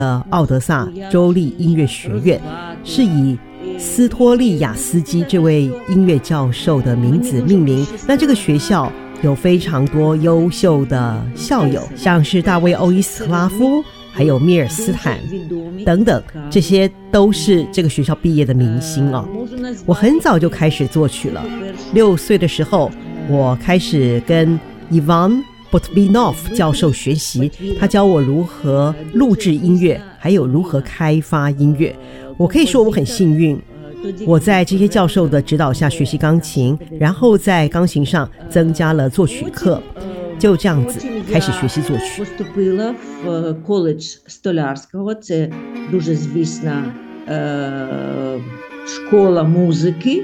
奥德萨州立音乐学院，是以斯托利亚斯基这位音乐教授的名字命名。那这个学校有非常多优秀的校友，像是大卫·欧伊斯拉夫，还有米尔斯坦等等，这些都是这个学校毕业的明星哦。我很早就开始作曲了，6岁的时候，我开始跟Ivan Botvinov 教授学习，他教我如何录制音乐，还有如何开发音乐。我可以说我很幸运，我在这些教授的指导下学习钢琴，然后在钢琴上增加了作曲课，就这样子开始学习作曲。 Поступила в коледж Столярського, це дуже звісна школа музики,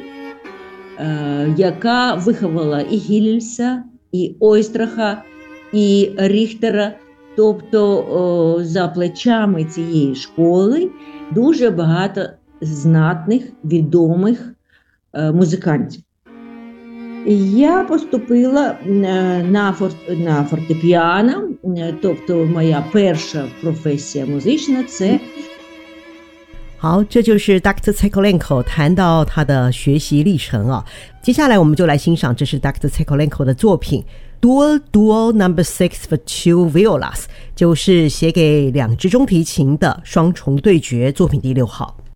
яка виховала і Гілльса, і Ойстраха, і Ріхтера. Тобто за плечами цієї школи дуже багато знатних, відомих музикантів. Я поступила на фортепіано, тобто моя перша професія музична – це 好，这就是 Dr. Tsykolenko 谈到他的学习历程啊。接下来我们就来欣赏，这是 Dr. Tsykolenko 的作品 Duo No. 6 for 2 Violas， 就是写给2支中提琴的双重对决作品第6号。